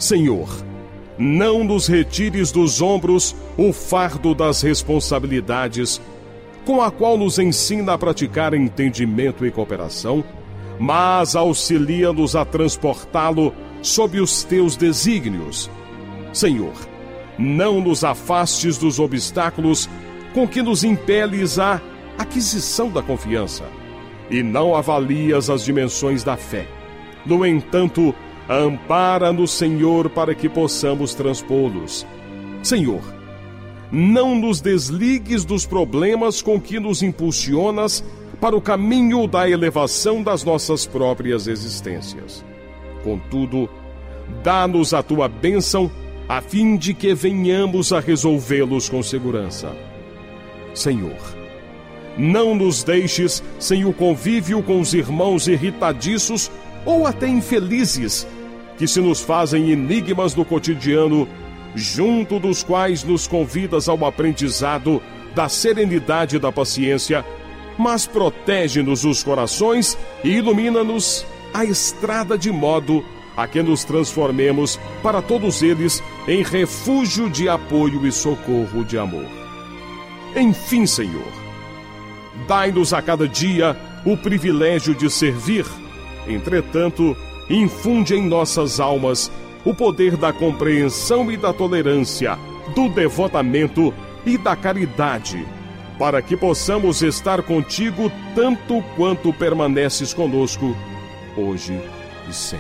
Senhor, não nos retires dos ombros o fardo das responsabilidades, com a qual nos ensina a praticar entendimento e cooperação, mas auxilia-nos a transportá-lo sob os teus desígnios. Senhor, não nos afastes dos obstáculos com que nos impeles a aquisição da confiança, e não avalias as dimensões da fé. No entanto, ampara-nos, Senhor, para que possamos transpô-los. Senhor, não nos desligues dos problemas com que nos impulsionas para o caminho da elevação das nossas próprias existências. Contudo, dá-nos a tua bênção, a fim de que venhamos a resolvê-los com segurança. Senhor, não nos deixes sem o convívio com os irmãos irritadiços ou até infelizes, que se nos fazem enigmas no cotidiano, junto dos quais nos convidas ao aprendizado da serenidade e da paciência, mas protege-nos os corações e ilumina-nos a estrada de modo a que nos transformemos para todos eles em refúgio de apoio e socorro de amor. Enfim, Senhor, dai-nos a cada dia o privilégio de servir. Entretanto, infunde em nossas almas o poder da compreensão e da tolerância, do devotamento e da caridade, para que possamos estar contigo tanto quanto permaneces conosco, hoje e sempre.